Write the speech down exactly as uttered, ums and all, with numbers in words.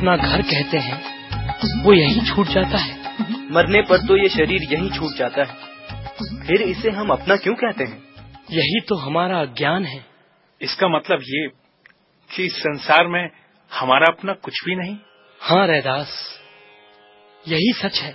अपना घर कहते हैं वो यही छूट जाता है। मरने पर तो ये शरीर यही छूट जाता है, फिर इसे हम अपना क्यों कहते हैं? यही तो हमारा अज्ञान है। इसका मतलब ये कि इस संसार में हमारा अपना कुछ भी नहीं। हाँ रैदास, यही सच है।